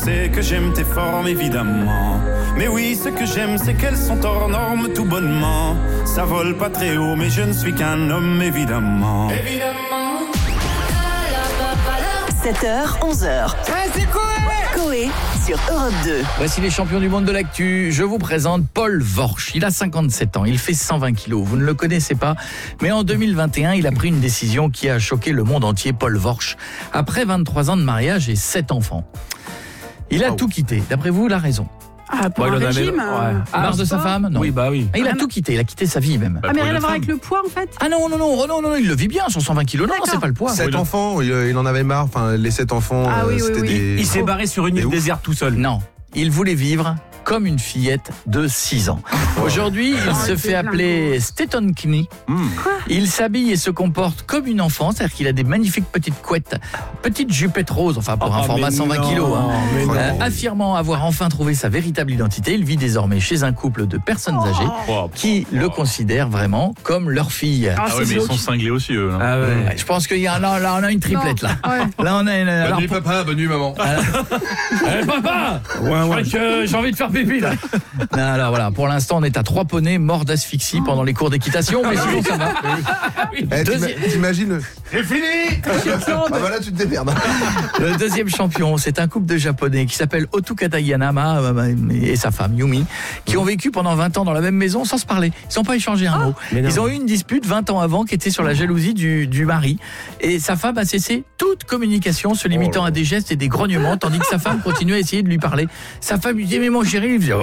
sais que j'aime tes formes évidemment. Mais oui, ce que j'aime c'est qu'elles sont hors normes tout bonnement. Ça vole pas très haut mais je ne suis qu'un homme évidemment. 7h, 11h. C'est Coé sur Europe 2. Voici les champions du monde de l'actu. Je vous présente Paul Worch. Il a 57 ans, il fait 120 kilos. Vous ne le connaissez pas, mais en 2021, il a pris une décision qui a choqué le monde entier. Paul Worch, après 23 ans de mariage et 7 enfants. Il a tout quitté. D'après vous, la raison? Pour un régime Marre de sa femme? Non. Oui, bah oui. Il a tout quitté, il a quitté sa vie même. mais rien à voir avec le poids en fait. Ah non, il le vit bien sur 120 kilos. Non, c'est pas le poids. 7 enfants, il en avait marre. Enfin, les 7 enfants, c'était des... Il s'est barré sur une île déserte tout seul. Non, il voulait vivre comme une fillette de 6 ans. Aujourd'hui, il se fait appeler Stetson Knee. Il s'habille et se comporte comme une enfant, c'est-à-dire qu'il a des magnifiques petites couettes, petites jupettes roses, enfin pour un format 120 kilos. Affirmant avoir enfin trouvé sa véritable identité, il vit désormais chez un couple de personnes âgées qui le considèrent vraiment comme leur fille. Ah oui, mais ils sont cinglés aussi, eux. Ah ouais. Je pense qu'il y a là, on a une triplette là. Là, on a une. Bonne nuit papa, bonne nuit maman. Papa, je crois que j'ai envie de faire pipi là. Non, alors voilà, pour l'instant on est à 3 poneys morts d'asphyxie pendant les cours d'équitation, mais sinon ça va. T'imagines? C'est fini. Voilà, tu te démerdes. Le deuxième champion, c'est un couple de Japonais qui s'appelle Otukata Yanama et sa femme Yumi, qui ont vécu pendant 20 ans dans la même maison sans se parler. Ils n'ont pas échangé un mot. Ils ont eu une dispute 20 ans avant qui était sur la jalousie du mari. Et sa femme a cessé toute communication, se limitant à des gestes et des grognements, tandis que sa femme continuait à essayer de lui parler. Sa femme lui dit mais mon chéri, il faisait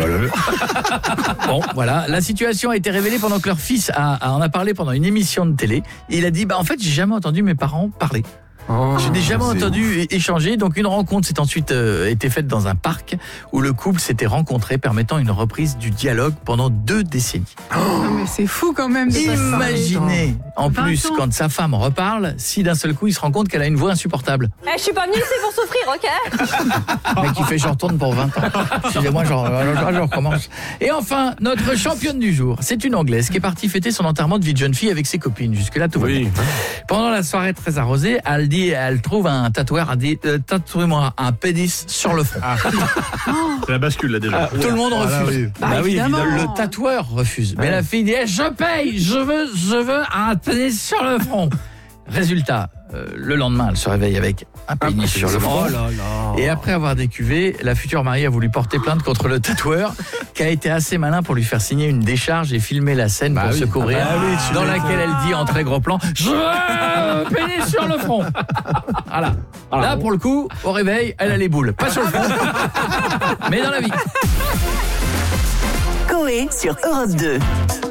bon, voilà, la situation a été révélée pendant que leur fils en a parlé pendant une émission de télé. Il a dit en fait, j'ai jamais entendu mes parents parler. Je n'ai jamais entendu échanger. Donc une rencontre s'est ensuite été faite dans un parc où le couple s'était rencontré, permettant une reprise du dialogue pendant 2 décennies. Non, mais c'est fou quand même. Imaginez en plus quand sa femme reparle, si d'un seul coup il se rend compte qu'elle a une voix insupportable. Je suis pas venue ici pour souffrir, ok? Mais qui fait je retourne pour 20 ans. Excusez-moi, je recommence. Et enfin, notre championne du jour, c'est une Anglaise qui est partie fêter son enterrement de vie de jeune fille avec ses copines. Jusque-là, tout va bien. Pendant la soirée très arrosée, elle trouve un tatoueur, elle dit tatouez-moi un pénis sur le front. C'est la bascule là déjà. Tout le monde refuse. Évidemment. Le tatoueur refuse. Mais la fille dit je paye, je veux un pénis sur le front. Résultat, le lendemain, elle se réveille avec un pénis sur le front. Et après avoir décuvé, la future mariée a voulu porter plainte contre le tatoueur, qui a été assez malin pour lui faire signer une décharge et filmer la scène pour se couvrir, dans laquelle elle dit en très gros plan « Je veux un pénis sur le front !» Voilà. Là, pour le coup, au réveil, elle a les boules. Pas sur le front, mais dans la vie. Coé sur Europe 2.